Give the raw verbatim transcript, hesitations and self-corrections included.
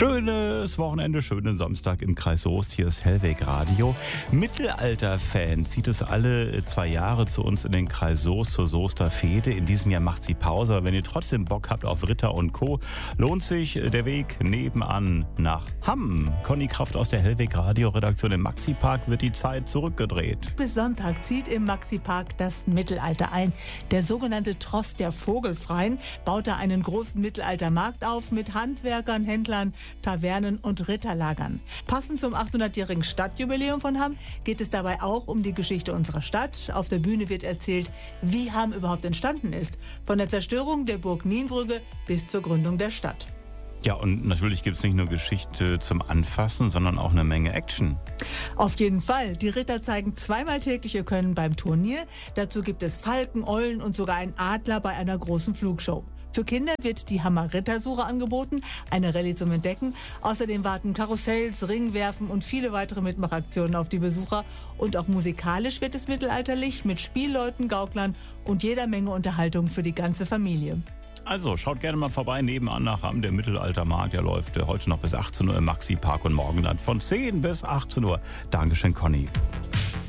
Schönes Wochenende, schönen Samstag im Kreis Soest. Hier ist Hellweg Radio. Mittelalter-Fan zieht es alle zwei Jahre zu uns in den Kreis Soest zur Soester Fehde. In diesem Jahr macht sie Pause, aber wenn ihr trotzdem Bock habt auf Ritter und Co., lohnt sich der Weg nebenan nach Hamm. Conny Kraft aus der Hellweg Radio Redaktion im Maxi-Park wird die Zeit zurückgedreht. Bis Sonntag zieht im Maxi-Park das Mittelalter ein. Der sogenannte Trost der Vogelfreien baut da einen großen Mittelaltermarkt auf mit Handwerkern, Händlern, Tavernen und Ritterlagern. Passend zum achthundertjährigen Stadtjubiläum von Hamm geht es dabei auch um die Geschichte unserer Stadt. Auf der Bühne wird erzählt, wie Hamm überhaupt entstanden ist. Von der Zerstörung der Burg Nienbrügge bis zur Gründung der Stadt. Ja, und natürlich gibt es nicht nur Geschichte zum Anfassen, sondern auch eine Menge Action. Auf jeden Fall. Die Ritter zeigen zweimal täglich ihr Können beim Turnier. Dazu gibt es Falken, Eulen und sogar einen Adler bei einer großen Flugshow. Für Kinder wird die Hammer Rittersuche angeboten, eine Rallye zum Entdecken. Außerdem warten Karussells, Ringwerfen und viele weitere Mitmachaktionen auf die Besucher. Und auch musikalisch wird es mittelalterlich mit Spielleuten, Gauklern und jeder Menge Unterhaltung für die ganze Familie. Also schaut gerne mal vorbei, nebenan nach Hamm, der Mittelaltermarkt. Der läuft heute noch bis achtzehn Uhr im Maxi-Park und morgen dann von zehn bis achtzehn Uhr. Dankeschön, Conny.